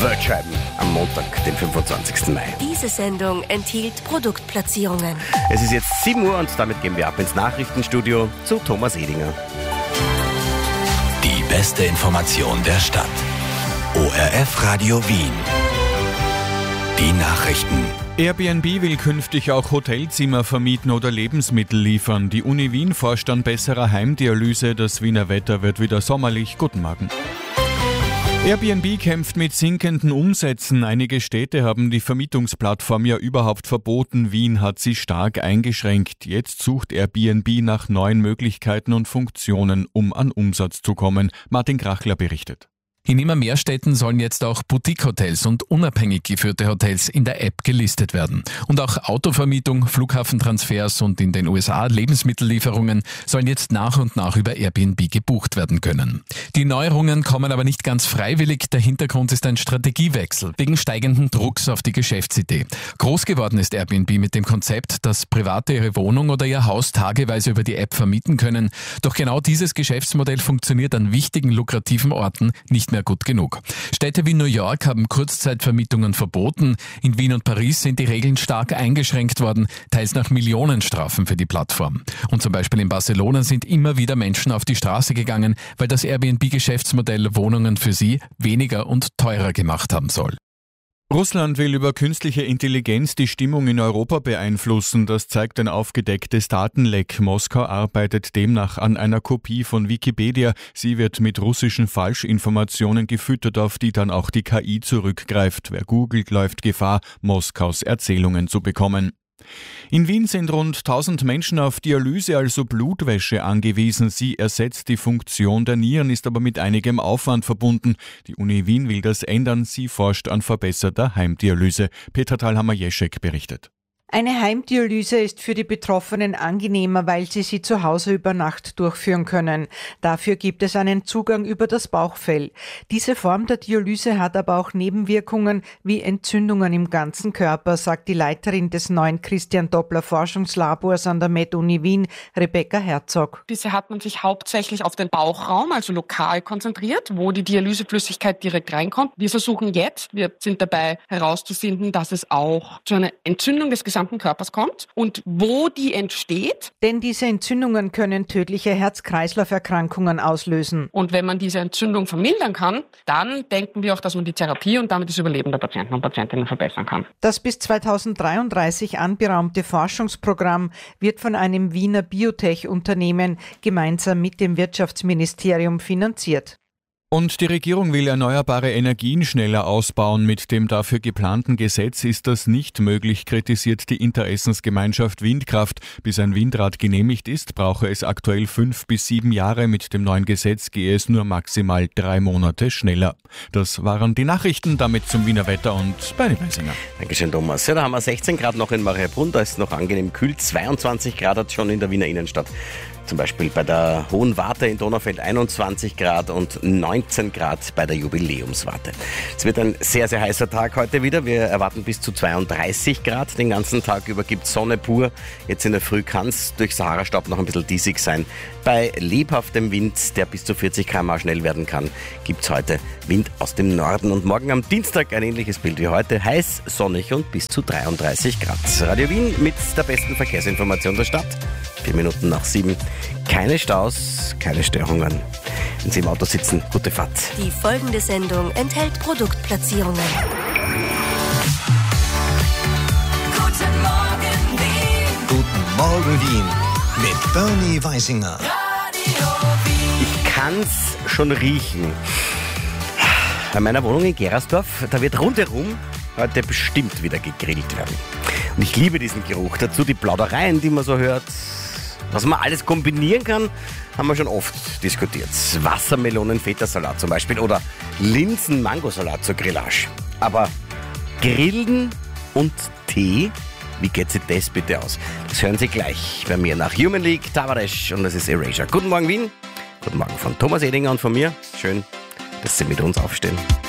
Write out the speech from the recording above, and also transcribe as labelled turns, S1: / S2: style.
S1: Wortschreiben am Montag, den 25. Mai.
S2: Diese Sendung enthielt Produktplatzierungen.
S1: Es ist jetzt 7 Uhr und damit gehen wir ab ins Nachrichtenstudio zu Thomas Edinger.
S3: Die beste Information der Stadt. ORF Radio Wien. Die Nachrichten.
S4: Airbnb will künftig auch Hotelzimmer vermieten oder Lebensmittel liefern. Die Uni Wien forscht an besserer Heimdialyse. Das Wiener Wetter wird wieder sommerlich. Guten Morgen. Airbnb kämpft mit sinkenden Umsätzen. Einige Städte haben die Vermietungsplattform ja überhaupt verboten. Wien hat sie stark eingeschränkt. Jetzt sucht Airbnb nach neuen Möglichkeiten und Funktionen, um an Umsatz zu kommen. Martin Krachler berichtet.
S5: In immer mehr Städten sollen jetzt auch Boutique-Hotels und unabhängig geführte Hotels in der App gelistet werden. Und auch Autovermietung, Flughafentransfers und in den USA Lebensmittellieferungen sollen jetzt nach und nach über Airbnb gebucht werden können. Die Neuerungen kommen aber nicht ganz freiwillig. Der Hintergrund ist ein Strategiewechsel wegen steigenden Drucks auf die Geschäftsidee. Groß geworden ist Airbnb mit dem Konzept, dass Private ihre Wohnung oder ihr Haus tageweise über die App vermieten können. Doch genau dieses Geschäftsmodell funktioniert an wichtigen, lukrativen Orten nicht mehr gut genug. Städte wie New York haben Kurzzeitvermietungen verboten. In Wien und Paris sind die Regeln stark eingeschränkt worden, teils nach Millionenstrafen für die Plattform. Und zum Beispiel in Barcelona sind immer wieder Menschen auf die Straße gegangen, weil das Airbnb-Geschäftsmodell Wohnungen für sie weniger und teurer gemacht haben soll.
S4: Russland will über künstliche Intelligenz die Stimmung in Europa beeinflussen. Das zeigt ein aufgedecktes Datenleck. Moskau arbeitet demnach an einer Kopie von Wikipedia. Sie wird mit russischen Falschinformationen gefüttert, auf die dann auch die KI zurückgreift. Wer googelt, läuft Gefahr, Moskaus Erzählungen zu bekommen. In Wien sind rund 1000 Menschen auf Dialyse, also Blutwäsche, angewiesen. Sie ersetzt die Funktion der Nieren, ist aber mit einigem Aufwand verbunden. Die Uni Wien will das ändern. Sie forscht an verbesserter Heimdialyse. Petra Thalhammer-Jeschek berichtet.
S6: Eine Heimdialyse ist für die Betroffenen angenehmer, weil sie zu Hause über Nacht durchführen können. Dafür gibt es einen Zugang über das Bauchfell. Diese Form der Dialyse hat aber auch Nebenwirkungen wie Entzündungen im ganzen Körper, sagt die Leiterin des neuen Christian-Doppler-Forschungslabors an der Med-Uni Wien, Rebecca Herzog.
S7: Bisher hat man sich hauptsächlich auf den Bauchraum, also lokal konzentriert, wo die Dialyseflüssigkeit direkt reinkommt. Wir versuchen jetzt, wir sind dabei herauszufinden, dass es auch zu einer Entzündung des gesamten Körpers kommt und wo die entsteht.
S6: Denn diese Entzündungen können tödliche Herz-Kreislauf-Erkrankungen auslösen.
S7: Und wenn man diese Entzündung vermindern kann, dann denken wir auch, dass man die Therapie und damit das Überleben der Patienten und Patientinnen verbessern kann.
S6: Das bis 2033 anberaumte Forschungsprogramm wird von einem Wiener Biotech-Unternehmen gemeinsam mit dem Wirtschaftsministerium finanziert.
S4: Und die Regierung will erneuerbare Energien schneller ausbauen. Mit dem dafür geplanten Gesetz ist das nicht möglich, kritisiert die Interessensgemeinschaft Windkraft. Bis ein Windrad genehmigt ist, brauche es aktuell 5 bis 7 Jahre. Mit dem neuen Gesetz gehe es nur maximal 3 Monate schneller. Das waren die Nachrichten, damit zum Wiener Wetter und Bernie Weisinger.
S1: Dankeschön, Thomas. Ja, da haben wir 16 Grad noch in Mariabrunn, da ist es noch angenehm kühl. 22 Grad hat es schon in der Wiener Innenstadt. Zum Beispiel bei der Hohen Warte in Donaufeld 21 Grad und 19 Grad bei der Jubiläumswarte. Es wird ein sehr, sehr heißer Tag heute wieder. Wir erwarten bis zu 32 Grad. Den ganzen Tag über gibt es Sonne pur. Jetzt in der Früh kann es durch Sahara-Staub noch ein bisschen diesig sein. Bei lebhaftem Wind, der bis zu 40 km/h schnell werden kann, gibt es heute Wind aus dem Norden. Und morgen am Dienstag ein ähnliches Bild wie heute. Heiß, sonnig und bis zu 33 Grad. Radio Wien mit der besten Verkehrsinformation der Stadt. 4 Minuten nach 7. Keine Staus, keine Störungen. Wenn Sie im Auto sitzen, gute Fahrt.
S2: Die folgende Sendung enthält Produktplatzierungen.
S3: Guten Morgen Wien. Guten Morgen Wien. Mit Bernie Weisinger.
S1: Ich kann's schon riechen. Bei meiner Wohnung in Gerersdorf, da wird rundherum heute bestimmt wieder gegrillt werden. Und ich liebe diesen Geruch. Dazu die Plaudereien, die man so hört. Was man alles kombinieren kann, haben wir schon oft diskutiert. Wassermelonen-Feta-Salat zum Beispiel oder Linsen-Mangosalat zur Grillage. Aber Grillen und Tee, wie geht sich das bitte aus? Das hören Sie gleich bei mir nach Human League, Tavares und das ist Erasure. Guten Morgen Wien, guten Morgen von Thomas Edinger und von mir. Schön, dass Sie mit uns aufstehen.